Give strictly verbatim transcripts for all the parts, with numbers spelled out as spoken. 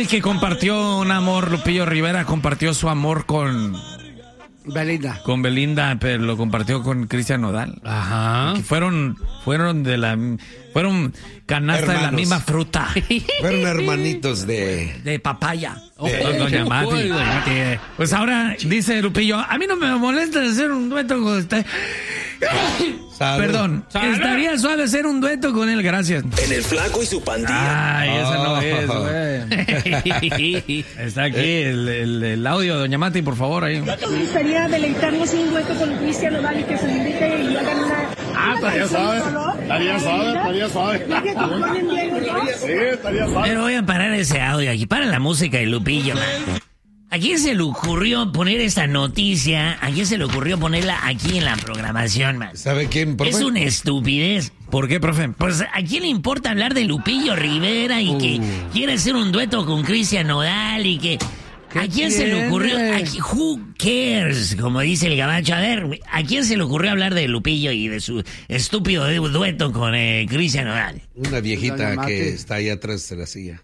¿Saben que compartió un amor, Lupillo Rivera compartió su amor con... Belinda. Con Belinda, pero lo compartió con Cristian Nodal. Ajá. Que fueron, fueron de la... Fueron canasta Hermanos. de la misma fruta. Fueron hermanitos de... De papaya. Oh, Doña oh, Mati. oh, doña Mati. Pues ahora dice Lupillo, a mí no me molesta hacer un dueto con usted. Salud. Perdón, Salud. estaría suave hacer un dueto con él, gracias. En el Flaco y su pandilla. Ay, esa no Oh. es, güey. Está aquí el, el, el audio de Doña Mati, por favor, ahí. Me gustaría deleitarnos un dueto con Cristian Nodal y que se invite y hagan una... Ah, estaría suave, estaría suave, estaría suave. Ya que componen bien los dos. Sí, estaría suave. Pero voy a parar ese audio aquí. Para la música de Lupillo, man. ¿A quién se le ocurrió poner esta noticia? ¿A quién se le ocurrió ponerla aquí en la programación, man? ¿Sabe quién, profe? Es una estupidez. ¿Por qué, profe? Pues, ¿a quién le importa hablar de Lupillo Rivera y que quiere hacer un dueto con Cristian Nodal y que... ¿A quién se le ocurrió? tiene? ¿A qui- who cares? Como dice el gabacho. A ver, güey, ¿a quién se le ocurrió hablar de Lupillo y de su estúpido du- dueto con eh, Cristian Nodal? Una viejita Doña Mati. que está ahí atrás de la silla.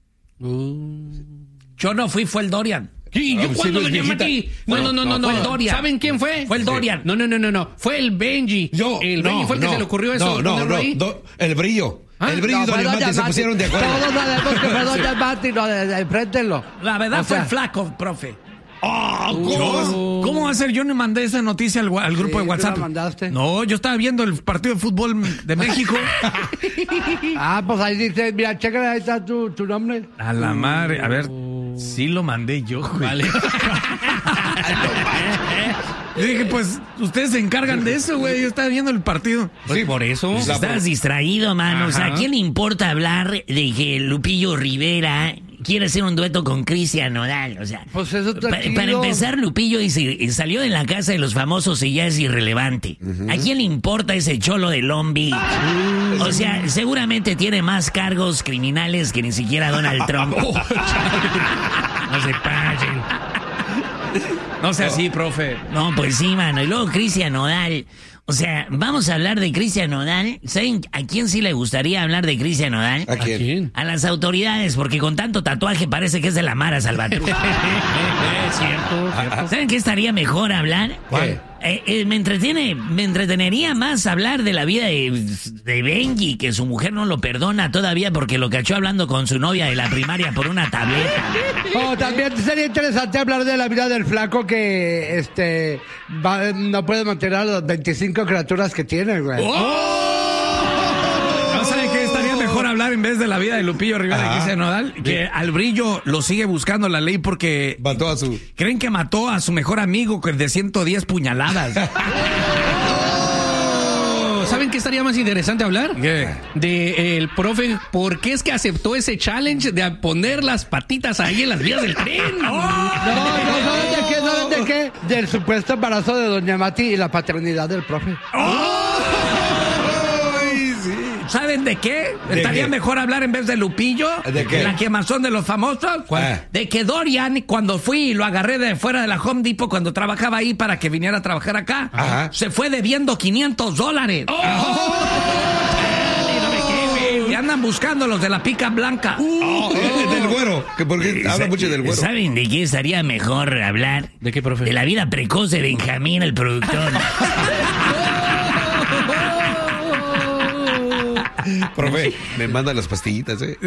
Yo no fui, fue el Dorian. Sí, Ah, yo pues cuando sí, doña viejita. Mati. No, no, no, no, no, fue el no. Dorian. ¿Saben quién fue? Fue el Dorian. No, no, no, no, no. Fue el Benji. Yo, El no, Benji fue el que no, se le ocurrió eso. No, no, ponerlo no, ahí. do- el brillo. Ah, el brillo No, y fue Doña Mati se Mati. pusieron de acuerdo. Todos sabemos que fue Doña Mati, no, de- de- enfréntenlo. La verdad O fue sea, el flaco, profe. Ah, ¿Cómo? ¿Cómo va a ser? Yo no mandé esa noticia al, wa- al grupo Sí, de tú la WhatsApp. mandaste. No, yo estaba viendo el partido de fútbol de México. Ah, pues ahí dice, mira, chécale, ahí está tu, tu nombre. A la madre. A ver, sí lo mandé yo, güey. Vale. Yo dije, pues, ustedes se encargan de eso, güey. Yo estaba viendo el partido. Pues por eso. La- Estás distraído, mano. O sea, Ajá. ¿a quién le importa hablar de que Lupillo Rivera quiere hacer un dueto con Cristian Nodal? O sea, Pues eso está pa- chido. para empezar, Lupillo y se- y salió de la casa de los famosos y ya es irrelevante. ¿A quién le importa ese cholo de Long Beach? O sea, seguramente tiene más cargos criminales que ni siquiera Donald Trump. No se pasen. No sea así, profe. No, pues sí, mano. Y luego Cristian Nodal. O sea, vamos a hablar de Cristian Nodal. ¿Saben a quién sí le gustaría hablar de Cristian Nodal? ¿A ¿A quién? quién? A las autoridades, porque con tanto tatuaje parece que es de la Mara Salvatrucha. Es cierto, cierto. ¿Saben qué estaría mejor hablar? ¿Cuál? Eh, eh, me entretiene, me entretenería más hablar de la vida de, de Benji, que su mujer no lo perdona todavía porque lo cachó hablando con su novia de la primaria por una tableta. Oh, también sería interesante hablar de la vida del flaco que este va- no puede mantener a las veinticinco criaturas que tiene, güey. ¿No saben qué estaría mejor hablar en vez de la vida de Lupillo Rivera y Ajá. Cristian Nodal? Que al Brillo lo sigue buscando la ley porque Mató a su... creen que mató a su mejor amigo de ciento diez puñaladas. ¿Saben qué estaría más interesante hablar? ¿Qué? De eh, el profe, ¿por qué es que aceptó ese challenge de poner las patitas ahí en las vías del tren? No, no, ¿saben de qué? ¿Saben de qué? Del supuesto embarazo de Doña Mati y la paternidad del profe. ¿Saben de qué? ¿De Estaría qué? mejor hablar en vez de Lupillo. ¿De qué? La quemazón de los famosos. ¿Cuál? De que Dorian, cuando fui y lo agarré de fuera de la Home Depot cuando trabajaba ahí para que viniera a trabajar acá, Ajá. se fue debiendo quinientos dólares. Y andan buscando los de la pica blanca. Oh, es del güero. Que porque habla mucho del güero. ¿Saben de qué estaría mejor hablar? ¿De qué, profe? De la vida precoz de Benjamín, el productor. Profe, me manda las pastillitas, ¿eh?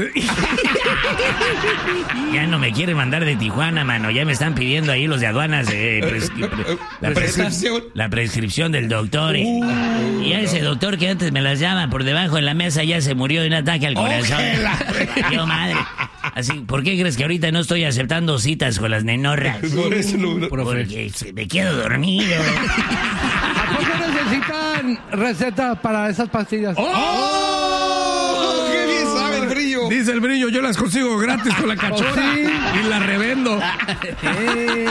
Ya no me quiere mandar de Tijuana, mano. Ya me están pidiendo ahí los de aduanas eh, pres- pre- La prescripción. la prescripción del doctor. eh. Y ya ese doctor que antes me las llama por debajo de la mesa ya se murió de un ataque al corazón. Yo madre. Así, ¿por qué crees que ahorita no estoy aceptando citas con las nenorras? Por eso lo... Porque se- me quedo dormido. ¿A poco necesitan receta para esas pastillas? ¡Oh! ¡Qué bien sabe el brillo! Dice el Brillo, yo las consigo gratis con la cachorra Sí. y las revendo. Eh.